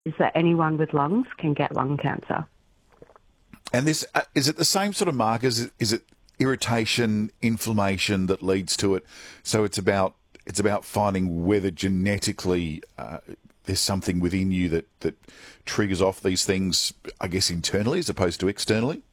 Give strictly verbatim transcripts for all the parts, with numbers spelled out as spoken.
is that anyone with lungs can get lung cancer. And this, uh, is it the same sort of markers? Is it irritation, inflammation that leads to it? So it's about it's about finding whether genetically uh, there's something within you that, that triggers off these things, I guess, internally as opposed to externally?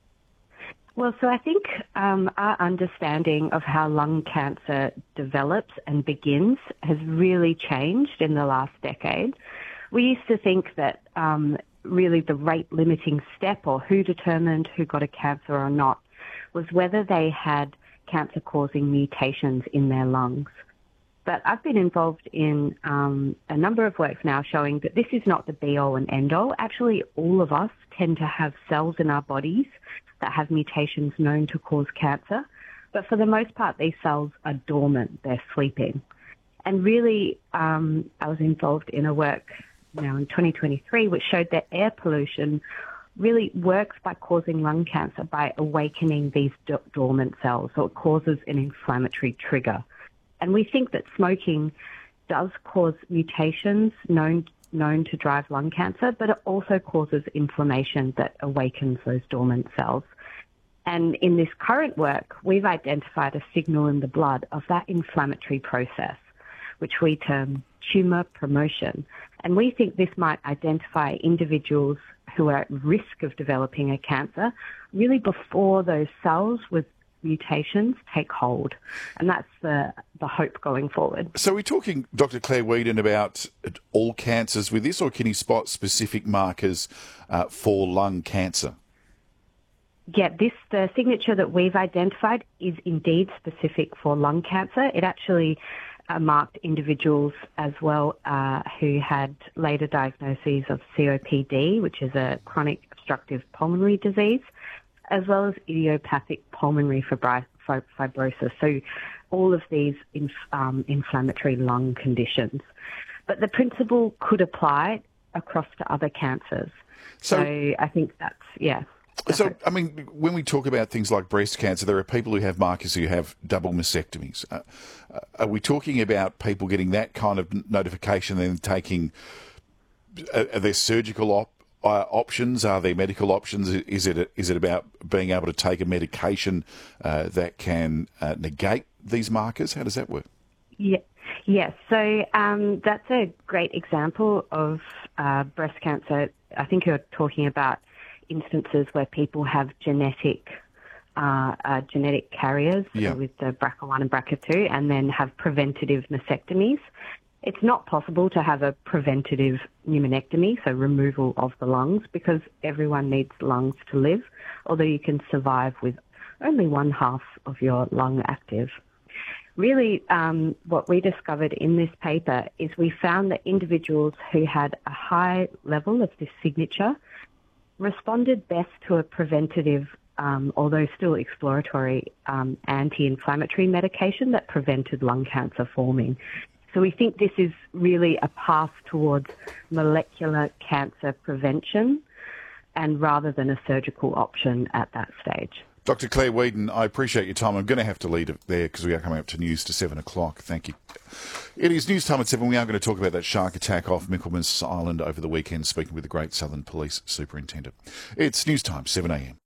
Well, so I think um, our understanding of how lung cancer develops and begins has really changed in the last decade. We used to think that um, really the rate-limiting step, or who determined who got a cancer or not, was whether they had cancer-causing mutations in their lungs. But I've been involved in um, a number of works now showing that this is not the be-all and end-all. Actually, all of us tend to have cells in our bodies that have mutations known to cause cancer. But for the most part, these cells are dormant. They're sleeping. And really, um, I was involved in a work now in twenty twenty-three which showed that air pollution really works by causing lung cancer by awakening these d- dormant cells. So it causes an inflammatory trigger. And we think that smoking does cause mutations known known to drive lung cancer, but it also causes inflammation that awakens those dormant cells. And in this current work, we've identified a signal in the blood of that inflammatory process, which we term tumour promotion. And we think this might identify individuals who are at risk of developing a cancer really before those cells with mutations take hold. And that's the, the hope going forward. So we're talking, Doctor Claire Weedon, about all cancers with this, or can you spot specific markers uh, for lung cancer? Yeah, this the signature that we've identified is indeed specific for lung cancer. It actually uh, marked individuals as well uh, who had later diagnoses of C O P D, which is a chronic obstructive pulmonary disease, as well as idiopathic pulmonary fibri- fibrosis. So all of these inf- um, inflammatory lung conditions. But the principle could apply across to other cancers. So, so I think that's, yeah. So, I mean, when we talk about things like breast cancer, there are people who have markers who have double mastectomies. Uh, uh, are we talking about people getting that kind of notification and then taking, uh, are there surgical op- uh, options? Are there medical options? Is it is it about being able to take a medication uh, that can uh, negate these markers? How does that work? Yeah. Yes, so um, that's a great example of uh, breast cancer. I think you're talking about instances where people have genetic uh, uh, genetic carriers yeah. with the B R C A one and B R C A two, and then have preventative mastectomies. It's not possible to have a preventative pneumonectomy, so removal of the lungs, because everyone needs lungs to live, although you can survive with only one half of your lung active. Really, um, what we discovered in this paper is we found that individuals who had a high level of this signature responded best to a preventative, um, although still exploratory, um, anti-inflammatory medication that prevented lung cancer forming. So we think this is really a path towards molecular cancer prevention, and rather than a surgical option at that stage. Doctor Claire Weedon, I appreciate your time. I'm going to have to leave it there because we are coming up to news to seven o'clock. Thank you. It is news time at seven. We are going to talk about that shark attack off Michaelmas Island over the weekend, speaking with the Great Southern Police Superintendent. It's news time, seven a.m.